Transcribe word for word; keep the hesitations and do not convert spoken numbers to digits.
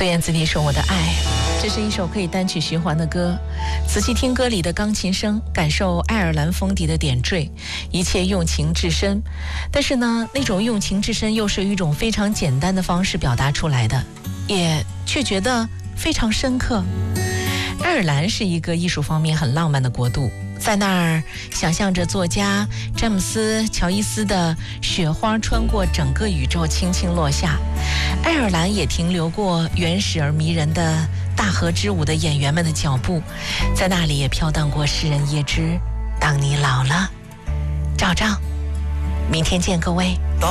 孙燕姿那首《我的爱》，这是一首可以单曲循环的歌。仔细听歌里的钢琴声，感受爱尔兰风笛的点缀，一切用情至深。但是呢，那种用情至深又是一种非常简单的方式表达出来的，也却觉得非常深刻。爱尔兰是一个艺术方面很浪漫的国度，在那儿想象着作家詹姆斯·乔伊斯的雪花穿过整个宇宙轻轻落下。爱尔兰也停留过原始而迷人的大河之舞的演员们的脚步，在那里也飘荡过诗人叶芝当你老了。赵照，明天见各位。